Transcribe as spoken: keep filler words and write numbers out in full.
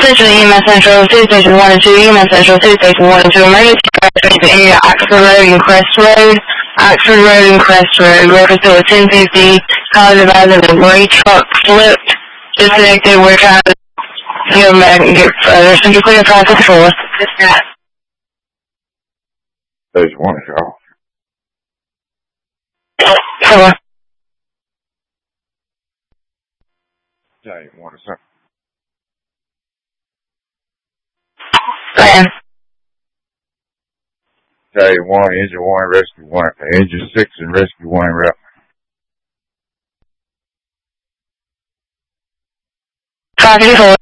Station E M S Central, City Station one and two, E M S Central, City Station one and two, emergency to area, Oxford Road and Crest Road, Oxford Road and Crest Road, reference to a ten fifty, college advisor, the gray truck flipped, disconnected, we're trying to get them back and get further. Central clear, process four. Dispatch. Station one, y'all. Four. Station one, sir. Plan. Station one, engine one, rescue one, engine six and rescue one route. five fifty-four.